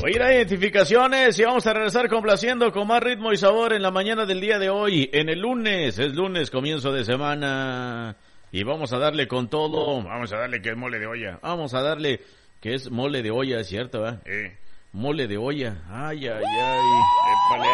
Voy a ir a identificaciones y vamos a regresar complaciendo con más ritmo y sabor en la mañana del día de hoy. En el lunes, es lunes, comienzo de semana. Y vamos a darle con todo. Vamos a darle que es mole de olla. Vamos a darle que es mole de olla, es cierto, ¿verdad? Mole de olla. Ay, ay, ay. Épale.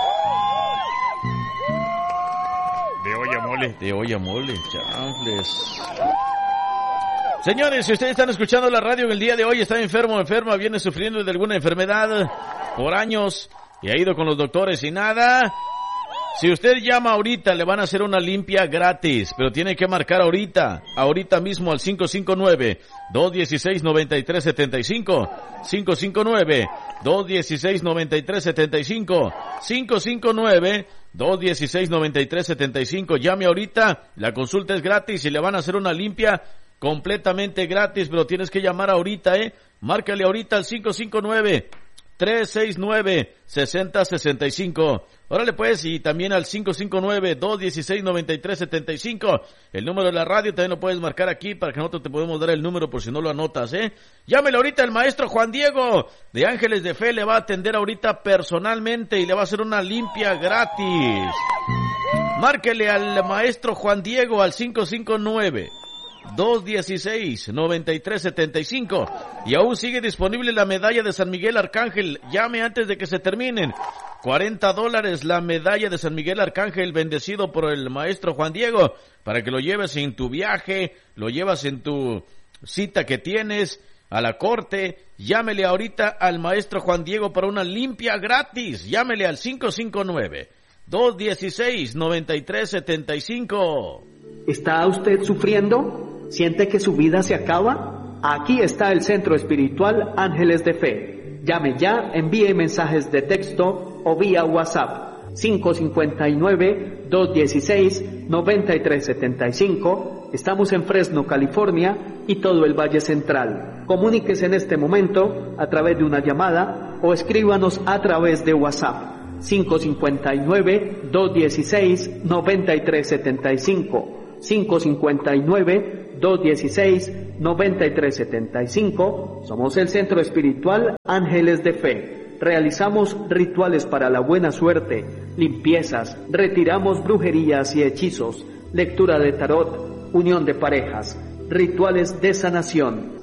De olla mole. Chanfles. Señores, si ustedes están escuchando la radio en el día de hoy, está enfermo o enferma, viene sufriendo de alguna enfermedad por años y ha ido con los doctores y nada. Si usted llama ahorita, le van a hacer una limpia gratis, pero tiene que marcar ahorita mismo al 559-216-9375, 559-216-9375, 559-216-9375, llame ahorita, la consulta es gratis y le van a hacer una limpia completamente gratis, pero tienes que llamar ahorita, márcale ahorita al 559-369-6065. Órale pues, y también al 559-216-9375. El número de la radio también lo puedes marcar aquí para que nosotros te podemos dar el número por si no lo anotas, Llámele ahorita al maestro Juan Diego de Ángeles de Fe, le va a atender ahorita personalmente y le va a hacer una limpia gratis. Márquele al maestro Juan Diego al 559-216-9375 y aún sigue disponible la medalla de San Miguel Arcángel. Llame antes de que se terminen. $40 la medalla de San Miguel Arcángel, bendecido por el maestro Juan Diego, para que lo lleves en tu viaje, lo llevas en tu cita que tienes a la corte. Llámele ahorita al maestro Juan Diego para una limpia gratis. Llámele al 559-216-9375. ¿Está usted sufriendo? ¿Siente que su vida se acaba? Aquí está el Centro Espiritual Ángeles de Fe. Llame ya, envíe mensajes de texto o vía WhatsApp 559-216-9375. Estamos en Fresno, California y todo el Valle Central. Comuníquese en este momento a través de una llamada o escríbanos a través de WhatsApp 559-216-9375. 559-216-9375. Somos el Centro Espiritual Ángeles de Fe. Realizamos rituales para la buena suerte, limpiezas, retiramos brujerías y hechizos, lectura de tarot, unión de parejas, rituales de sanación.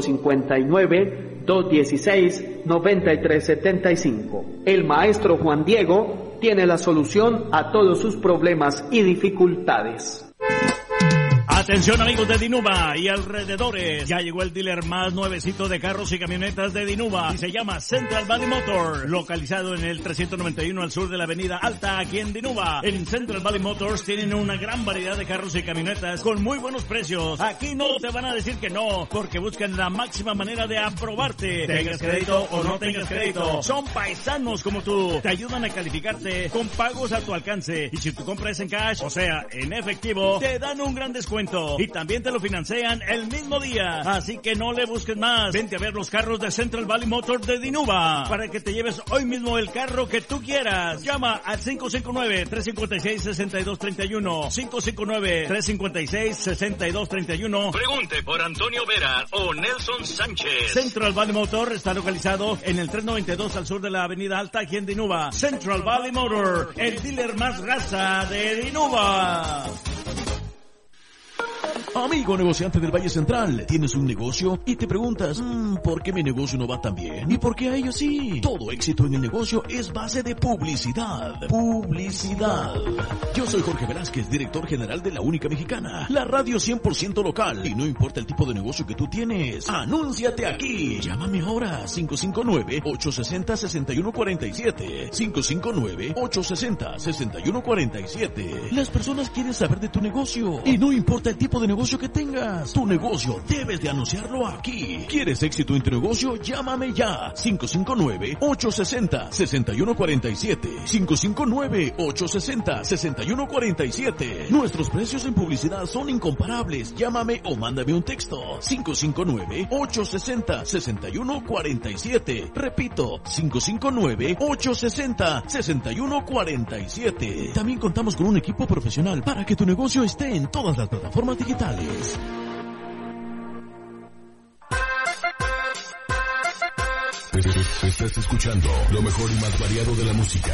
559-216-9375. El maestro Juan Diego tiene la solución a todos sus problemas y dificultades. Atención amigos de Dinuba y alrededores, ya llegó el dealer más nuevecito de carros y camionetas de Dinuba y se llama Central Valley Motor, localizado en el 391 al sur de la avenida Alta, aquí en Dinuba. En Central Valley Motors tienen una gran variedad de carros y camionetas con muy buenos precios. Aquí no te van a decir que no, porque buscan la máxima manera de aprobarte. Tengas crédito o no tengas crédito, son paisanos como tú, te ayudan a calificarte con pagos a tu alcance y si tu compra es en cash, o sea, en efectivo, te dan un gran descuento. Y también te lo financian el mismo día. Así que no le busques más. Vente a ver los carros de Central Valley Motor de Dinuba para que te lleves hoy mismo el carro que tú quieras. Llama al 559-356-6231. 559-356-6231. Pregunte por Antonio Vera o Nelson Sánchez. Central Valley Motor está localizado en el 392 al sur de la avenida Alta, aquí en Dinuba. Central Valley Motor, el dealer más raza de Dinuba. Amigo negociante del Valle Central, ¿tienes un negocio? Y te preguntas, ¿por qué mi negocio no va tan bien? ¿Y por qué a ellos sí? Todo éxito en el negocio es base de publicidad. Publicidad. Yo soy Jorge Velázquez, director general de La Única Mexicana, la radio 100% local. Y no importa el tipo de negocio que tú tienes, anúnciate aquí. Llámame ahora, 559-860-6147. 559-860-6147. Las personas quieren saber de tu negocio. Y no importa el tipo de negocio que tengas, tu negocio debes de anunciarlo aquí. ¿Quieres éxito en tu negocio? Llámame ya. 559-860-6147. 559-860-6147. Nuestros precios en publicidad son incomparables. Llámame o mándame un texto. 559-860-6147. Repito, 559-860-6147. También contamos con un equipo profesional para que tu negocio esté en todas las plataformas digitales. Estás escuchando lo mejor y más variado de la música.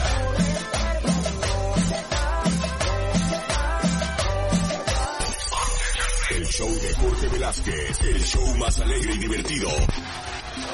El show de Jorge Velázquez, el show más alegre y divertido.